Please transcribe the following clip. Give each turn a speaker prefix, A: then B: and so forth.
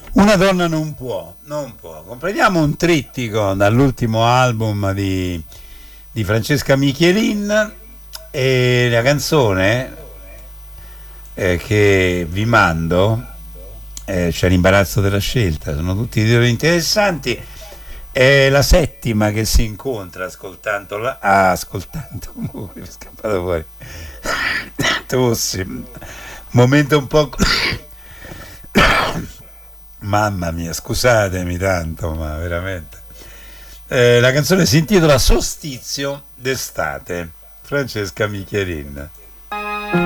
A: Una donna non può. Comprendiamo un trittico dall'ultimo album di Francesca Michelin e la canzone che vi mando c'è l'imbarazzo della scelta, sono tutti titoli interessanti. È la settima che si incontra ascoltando, mi è scappato fuori. Tossi, momento un po'. Mamma mia, scusatemi tanto, ma veramente. La canzone si intitola Solstizio d'estate, Francesca Michelin.